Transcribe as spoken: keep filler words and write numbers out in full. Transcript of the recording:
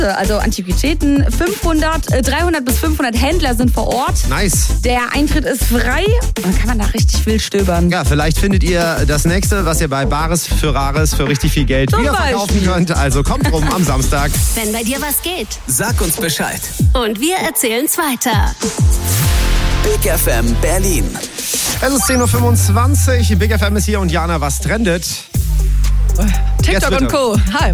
also Antiquitäten. fünfhundert, äh, dreihundert bis fünfhundert Händler sind vor Ort. Nice. Der Eintritt ist frei und dann kann man da richtig wild stöbern. Ja, vielleicht findet ihr das nächste, was ihr bei Bares für Rares für richtig viel Geld Zum wieder verkaufen Beispiel. könnt. Also kommt rum am Samstag. Wenn bei dir was geht. Sag uns Bescheid. Und wir erzählen's weiter. Big F M Berlin. Es ist zehn Uhr fünfundzwanzig. Big F M ist hier und Jana, was trendet? TikTok Jetzt und bitte. Co. Hi.